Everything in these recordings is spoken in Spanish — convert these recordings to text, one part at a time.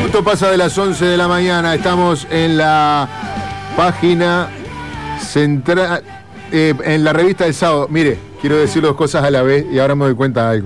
minuto pasa de las 11 de la mañana. Estamos en la página central, en la revista del sábado. Mire, quiero decir dos cosas a la vez y ahora me doy cuenta de algo.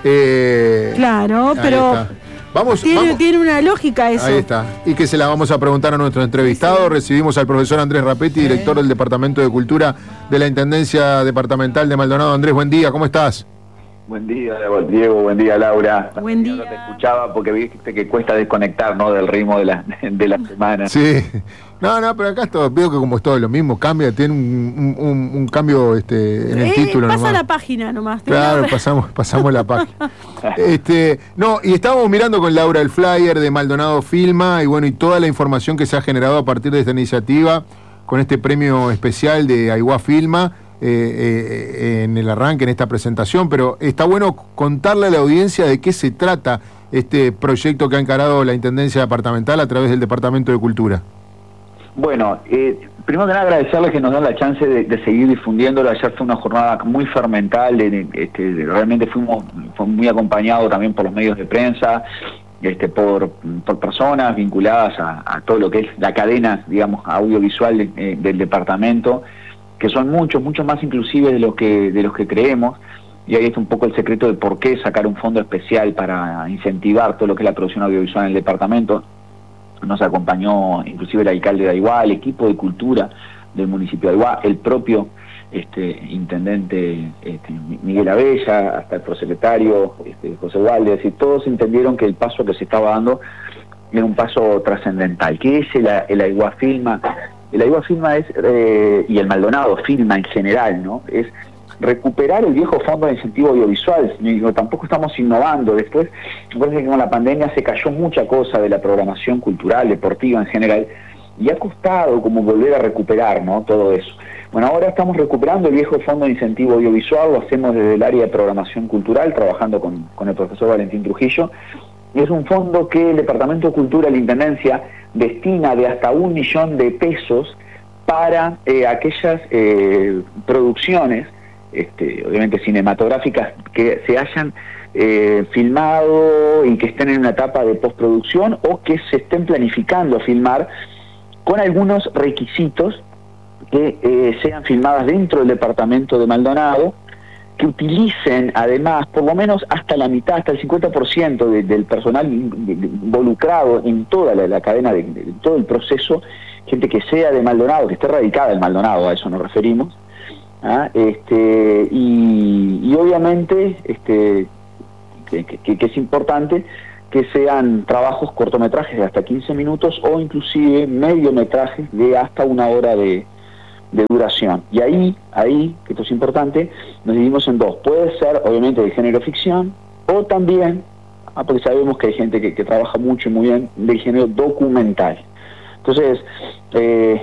Claro, pero vamos. Tiene una lógica eso. Ahí está. Y que se la vamos a preguntar a nuestro entrevistado. Sí. Recibimos al profesor Andrés Rapetti, director del Departamento de Cultura de la Intendencia Departamental de Maldonado. Andrés, buen día, ¿cómo estás? Buen día, Diego, buen día, Laura. Buen día. No te escuchaba porque viste que cuesta desconectar, ¿no?, del ritmo de la semana. Sí. No, pero acá veo que como es todo lo mismo, cambia, tiene un cambio en el título. Pasa nomás. La página nomás. Claro, pasamos la página. Y estábamos mirando con Laura el flyer de Maldonado Filma y toda la información que se ha generado a partir de esta iniciativa con este premio especial de Aiguá Filma. En el arranque, en esta presentación, pero está bueno contarle a la audiencia de qué se trata este proyecto que ha encarado la Intendencia Departamental a través del Departamento de Cultura. Bueno, primero que nada agradecerles que nos dan la chance de seguir difundiéndolo. Ayer fue una jornada muy fermental, realmente fue muy acompañado también por los medios de prensa, por personas vinculadas a todo lo que es la cadena, digamos, audiovisual del departamento, que son muchos más inclusive de los que creemos, y ahí está un poco el secreto de por qué sacar un fondo especial para incentivar todo lo que es la producción audiovisual en el departamento. Nos acompañó inclusive el alcalde de Aiguá, el equipo de cultura del municipio de Aiguá, el propio intendente Miguel Abella, hasta el prosecretario José Walde. Es decir, todos entendieron que el paso que se estaba dando era un paso trascendental. ¿Qué es el Aiguá Filma? El Aiguá Filma es, y el Maldonado Filma en general, ¿no?, es recuperar el viejo fondo de incentivo audiovisual. Tampoco estamos innovando. Después, me parece que con la pandemia se cayó mucha cosa de la programación cultural, deportiva en general, y ha costado como volver a recuperar, ¿no?, todo eso. Bueno, ahora estamos recuperando el viejo fondo de incentivo audiovisual, lo hacemos desde el área de programación cultural, trabajando con el profesor Valentín Trujillo. Y es un fondo que el Departamento de Cultura de la Intendencia destina de hasta 1 millón de pesos para aquellas producciones, obviamente cinematográficas, que se hayan filmado y que estén en una etapa de postproducción o que se estén planificando filmar, con algunos requisitos que sean filmadas dentro del departamento de Maldonado, que utilicen además por lo menos hasta la mitad, hasta el 50% del personal involucrado en toda la cadena, de todo el proceso, gente que sea de Maldonado, que esté radicada en Maldonado, a eso nos referimos, y obviamente que es importante que sean trabajos cortometrajes de hasta 15 minutos o inclusive mediometrajes de hasta 1 hora de duración. Y ahí, que esto es importante, nos dividimos en dos. Puede ser, obviamente, de género ficción, o también, porque sabemos que hay gente que trabaja mucho y muy bien, del género documental. Entonces,